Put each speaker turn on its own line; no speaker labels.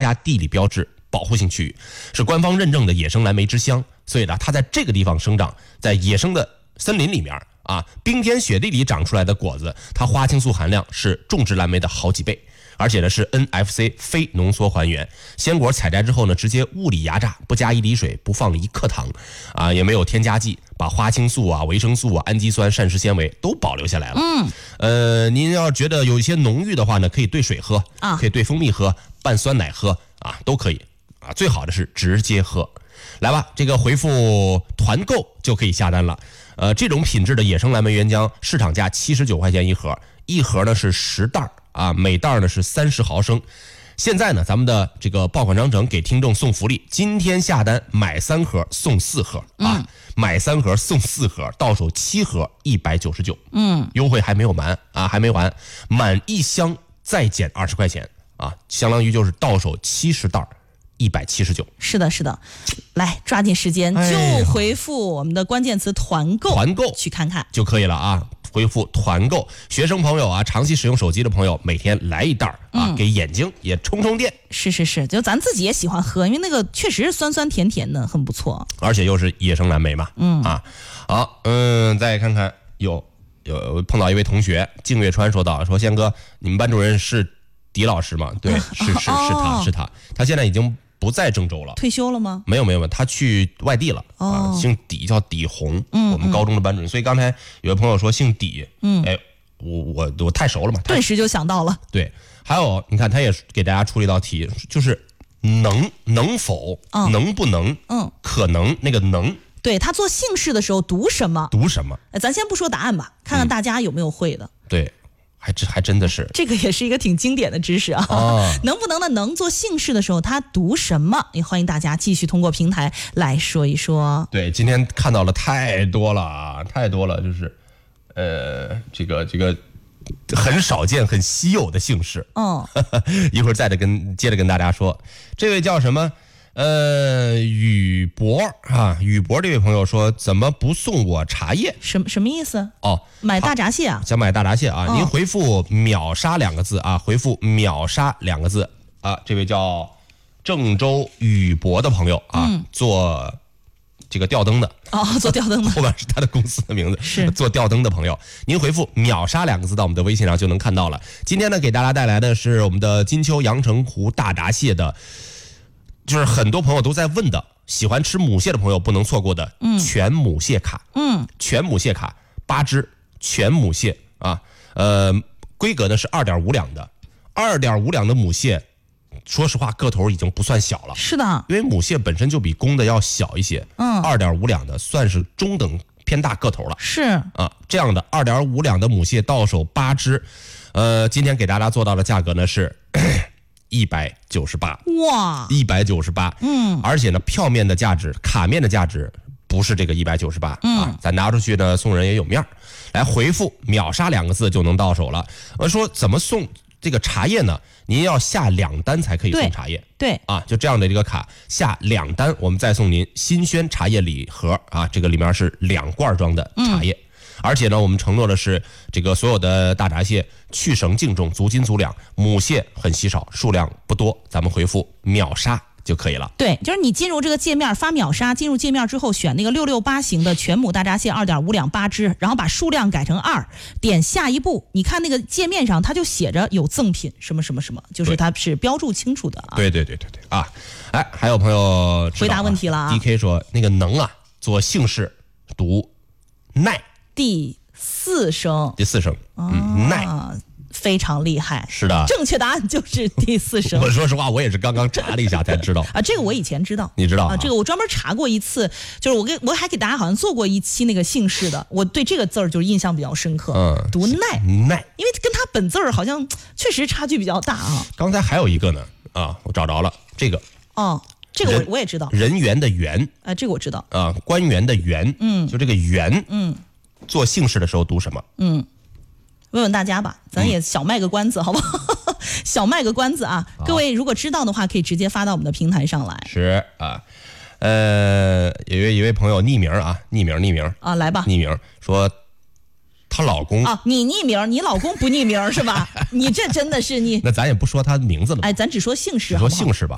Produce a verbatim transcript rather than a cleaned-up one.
家地理标志保护性区域，是官方认证的野生蓝莓之乡。所以呢，它在这个地方生长，在野生的森林里面啊，冰天雪地里长出来的果子，它花青素含量是种植蓝莓的好几倍。而且呢是 N F C 非浓缩还原，鲜果采摘之后呢，直接物理压榨，不加一滴水，不放一克糖，啊，也没有添加剂，把花青素啊、维生素啊、氨基酸、膳食纤维都保留下来了。嗯，呃，您要觉得有一些浓郁的话呢，可以兑水喝啊，可以兑蜂蜜喝，拌酸奶喝啊，都可以啊。最好的是直接喝。来吧，这个回复团购就可以下单了。呃，这种品质的野生蓝莓原浆，市场价七十九块钱一盒，一盒呢是十袋啊，每袋呢是三十毫升。现在呢，咱们的这个爆款商城给听众送福利，今天下单买三盒送四盒啊，嗯、买三盒送四盒，到手七盒一百九十九，嗯，优惠还没有完啊，还没完，满一箱再减二十块钱啊，相当于就是到手七十袋。一百七十九，
是的，是的，来抓紧时间，就回复我们的关键词团购，
团购
去看看
就可以了啊。回复团购，学生朋友啊，长期使用手机的朋友，每天来一袋啊、嗯，给眼睛也充充电。
是是是，就咱自己也喜欢喝，因为那个确实是酸酸甜甜的，很不错。
而且又是野生蓝莓嘛，嗯啊，好，嗯，再看看有有碰到一位同学，静月川说道，说宪哥，你们班主任是狄老师吗？对，是是是他是他，他现在已经不在郑州了，
退休了吗？
没有没有，他去外地了、哦、啊，姓狄，叫狄红，嗯，我们高中的班主任。所以刚才有位朋友说姓狄，嗯，哎，我我我太熟了嘛，
顿时就想到了。
对，还有你看，他也给大家出了一道题，就是能能否、嗯、能不能，嗯，可能那个能，
对，他做姓氏的时候读什么？
读什么？
咱先不说答案吧，看看大家有没有会的。
嗯、对。还真还真的是，
这个也是一个挺经典的知识啊。哦、能不能的能做姓氏的时候，他读什么？也欢迎大家继续通过平台来说一说。
对，今天看到了太多了啊，太多了，就是，呃，这个这个很少见、很稀有的姓氏。嗯，一会儿再着跟接着跟大家说，这位叫什么？呃，宇博啊，宇博这位朋友说，怎么不送我茶叶？
什么什么意思？
哦，
买大闸蟹啊？
想买大闸蟹啊？哦、您回复秒杀两个字啊，回复秒杀两个字啊。这位叫郑州宇博的朋友啊，嗯、做这个吊灯的
哦，做吊灯的，
后面是他的公司的名字，
是
做吊灯的朋友，您回复秒杀两个字到我们的微信上就能看到了。今天呢，给大家带来的是我们的金秋阳澄湖大闸蟹的。就是很多朋友都在问的，喜欢吃母蟹的朋友不能错过的全母蟹卡，嗯，全母蟹卡八只全母蟹啊，呃，规格呢是二点五两的，二点五两的母蟹，说实话个头已经不算小了，
是的，
因为母蟹本身就比公的要小一些，嗯，二点五两的算是中等偏大个头了，
是
啊，这样的二点五两的母蟹到手八只，呃，今天给大家做到的价格呢是。一百九十八
哇，
一百九十八，嗯，而且呢，票面的价值、卡面的价值不是这个一百九十八啊，咱拿出去呢送人也有面儿。来回复秒杀两个字就能到手了。我说怎么送这个茶叶呢？您要下两单才可以送茶叶，
对, 对
啊，就这样的这个卡下两单，我们再送您新鲜茶叶礼盒啊，这个里面是两罐装的茶叶。嗯，而且呢，我们承诺的是，这个所有的大闸蟹去绳净重，足斤足两，母蟹很稀少，数量不多，咱们回复秒杀就可以了。
对，就是你进入这个界面发秒杀，进入界面之后选那个六六八型的全母大闸蟹二点五两八只，然后把数量改成二，点下一步，你看那个界面上它就写着有赠品什么什么什么，就是它是标注清楚的啊。
对对对对对啊！哎，还有朋友
回答问题了啊
，D K 说那个能啊，做姓氏读耐。
第四声，
第四声，嗯，耐、
啊，非常厉害。
是的，
正确答案就是第四声。
我说实话，我也是刚刚查了一下才知道
啊，这个我以前知道，
你知道
啊？这个我专门查过一次，就是我给我还给大家好像做过一期那个姓氏的，我对这个字儿就印象比较深刻。嗯，读耐
耐，
因为跟他本字儿好像确实差距比较大啊。
刚才还有一个呢，啊，我找着了，这个
哦。这个我我也知道，
人员的员，
啊、呃，这个我知道
啊，官员的员，嗯，就这个员，嗯。做姓氏的时候读什么？嗯，
问问大家吧，咱也小卖个关子，嗯、好不好？小卖个关子啊！各位如果知道的话，可以直接发到我们的平台上来。
是啊，呃，有一位一位朋友匿名啊，匿名匿名
啊，来吧，
匿名说她老公
啊，你匿名，你老公不匿名是吧？你这真的是你，
那咱也不说他名字了，
哎，咱只说姓氏，
只说姓氏吧。